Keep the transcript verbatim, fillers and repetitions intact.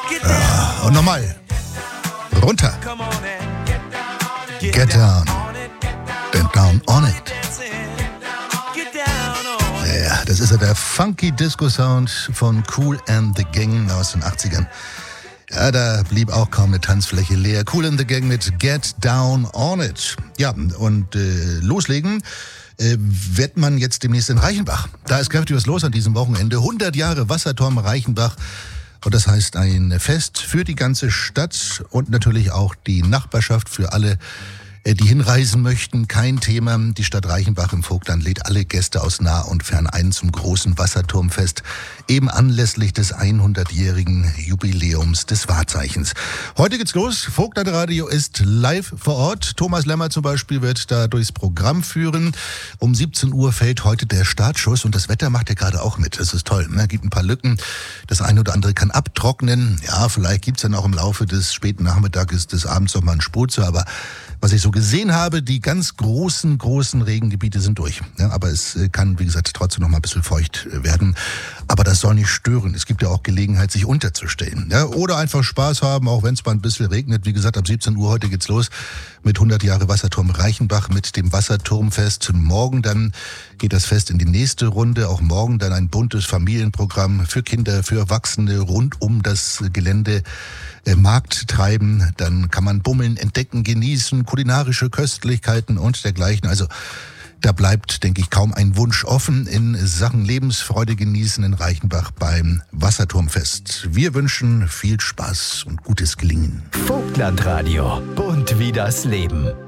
Ja, und nochmal. Runter. Get down. Get down on it. Ja, das ist ja der funky Disco-Sound von Kool and the Gang aus den achtzigern. Ja, da blieb auch kaum eine Tanzfläche leer. Kool and the Gang mit Get Down on It. Ja, und äh, loslegen äh, wird man jetzt demnächst in Reichenbach. Da ist kräftig was los an diesem Wochenende. hundert Jahre Wasserturm Reichenbach. Und das heißt ein Fest für die ganze Stadt und natürlich auch die Nachbarschaft, für alle, die hinreisen möchten. Kein Thema. Die Stadt Reichenbach im Vogtland lädt alle Gäste aus nah und fern ein zum großen Wasserturmfest, eben anlässlich des hundertjährigen Jubiläums des Wahrzeichens. Heute geht's los. Vogtlandradio ist live vor Ort. Thomas Lemmer zum Beispiel wird da durchs Programm führen. Um siebzehn Uhr fällt heute der Startschuss und das Wetter macht ja gerade auch mit. Das ist toll. Es gibt ein paar Lücken. Das eine oder andere kann abtrocknen. Ja, vielleicht gibt's dann auch im Laufe des späten Nachmittages, des Abends noch mal einen Spurze, aber was ich so gesehen habe, die ganz großen, großen Regengebiete sind durch. Ja, aber es kann, wie gesagt, trotzdem noch mal ein bisschen feucht werden. Aber das soll nicht stören. Es gibt ja auch Gelegenheit, sich unterzustellen. Ja, oder einfach Spaß haben, auch wenn es mal ein bisschen regnet. Wie gesagt, ab siebzehn Uhr heute geht's los mit hundert Jahre Wasserturm Reichenbach, mit dem Wasserturmfest. Morgen dann geht das Fest in die nächste Runde. Auch morgen dann ein buntes Familienprogramm für Kinder, für Erwachsene rund um das Gelände. Markt treiben, dann kann man bummeln, entdecken, genießen, kulinarische Köstlichkeiten und dergleichen. Also da bleibt, denke ich, kaum ein Wunsch offen in Sachen Lebensfreude genießen in Reichenbach beim Wasserturmfest. Wir wünschen viel Spaß und gutes Gelingen. Vogtlandradio, bunt wie das Leben.